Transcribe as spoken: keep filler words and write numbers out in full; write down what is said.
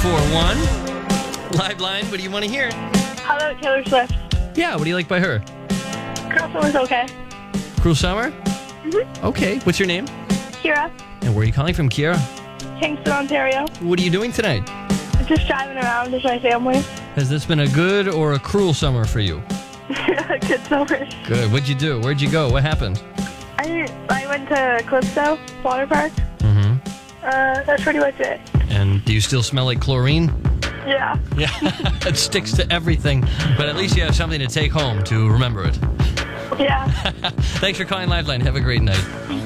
four one. Live line, what do you want to hear? How about Taylor Swift? Yeah, what do you like by her? Girl Summer's okay. Cruel Summer? Mm-hmm. Okay, what's your name? Kira, And where are you calling from, Kiera? Kingston, Ontario. What are you doing tonight? Just driving around with my family. Has this been a good or a cruel summer for you? Good summer. Good. What'd you do? Where'd you go? What happened? I I went to Calypso Water Park. Mm-hmm. Uh, that's pretty much it. And do you still smell like chlorine? Yeah. Yeah, it sticks to everything. But at least you have something to take home to remember it. Yeah. Thanks for calling Liveline. Have a great night.